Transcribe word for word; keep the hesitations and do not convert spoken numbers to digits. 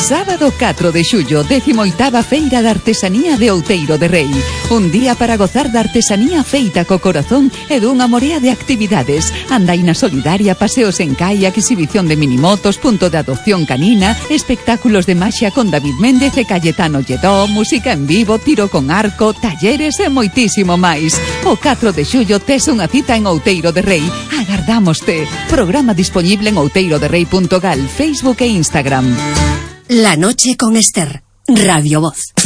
Sábado catro de xullo, décimo oitava Feira de Artesanía de Outeiro de Rei. Un día para gozar da artesanía feita co corazón e dunha morea de actividades. Andaina solidaria, paseos en kayak, exhibición de minimotos, punto de adopción canina, espectáculos de maxia con David Méndez e Cayetano Lledó, música en vivo, tiro con arco, talleres e moitísimo máis. O catro de xullo tes unha cita en Outeiro de Rei. Agardámoste. Programa disponible en outeiro de rei punto gal, Facebook e Instagram. La noche con Esther, Radio Voz.